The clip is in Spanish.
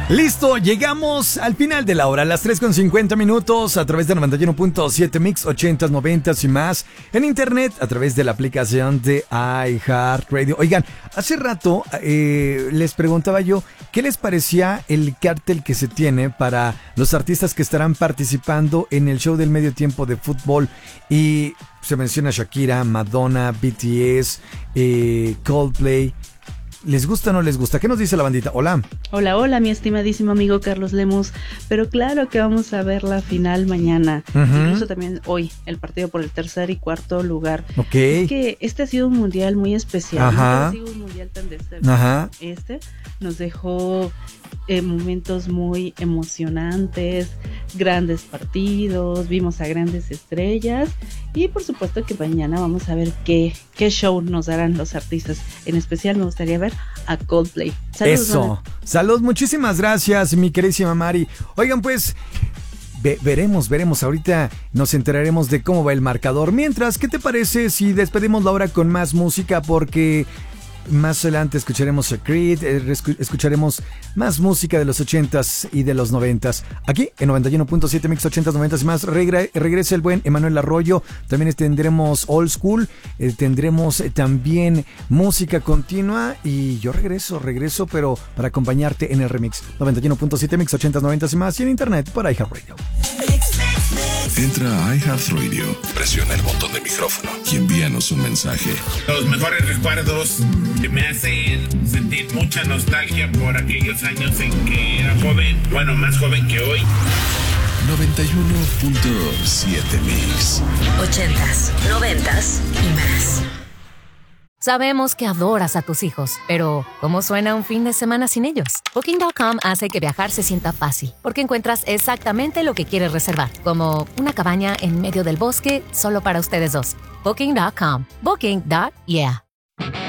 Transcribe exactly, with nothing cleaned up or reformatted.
Listo, llegamos al final de la hora, a las tres con cincuenta minutos, a través de noventa y uno punto siete Mix, ochentas, noventas y más, en internet, a través de la aplicación de iHeartRadio. Oigan, hace rato eh, les preguntaba yo, ¿qué les parecía el cartel que se tiene para los artistas que estarán participando en el show del medio tiempo de fútbol? Y se menciona Shakira, Madonna, B T S, eh, Coldplay. ¿Les gusta o no les gusta? ¿Qué nos dice la bandita? Hola. Hola, hola, mi estimadísimo amigo Carlos Lemus. Pero claro que vamos a ver la final mañana. Uh-huh. Incluso también hoy, el partido por el tercer y cuarto lugar. Ok. Es que este ha sido un mundial muy especial. Ajá. No ha sido un mundial tan de cerca. Ajá. Este nos dejó eh, momentos muy emocionantes, grandes partidos, vimos a grandes estrellas. Y por supuesto que mañana vamos a ver qué, qué show nos darán los artistas. En especial me gustaría ver a Coldplay. Saludos, Eso. Ana. Salud, muchísimas gracias, mi queridísima Mari. Oigan, pues, ve- veremos, veremos. Ahorita nos enteraremos de cómo va el marcador. Mientras, ¿qué te parece si despedimos la hora con más música? Porque más adelante escucharemos a Creed, escucharemos más música de los ochentas y de los noventas. Aquí en noventa y uno punto siete Mix, ochentas, noventas y más, regre- regresa el buen Emanuel Arroyo. También tendremos Old School, eh, tendremos eh, también música continua. Y yo regreso, regreso, pero para acompañarte en el remix. noventa y uno punto siete Mix, ochentas, noventas y más, y en internet por iHeartRadio. Entra a iHeartRadio, presiona el botón de micrófono y envíanos un mensaje. Los mejores recuerdos que me hacen sentir mucha nostalgia por aquellos años en que era joven, bueno, más joven que hoy. noventa y uno punto siete Mix. Ochentas, noventas y más. Sabemos que adoras a tus hijos, pero ¿cómo suena un fin de semana sin ellos? Booking punto com hace que viajar se sienta fácil, porque encuentras exactamente lo que quieres reservar, como una cabaña en medio del bosque solo para ustedes dos. Booking punto com. Booking. Yeah.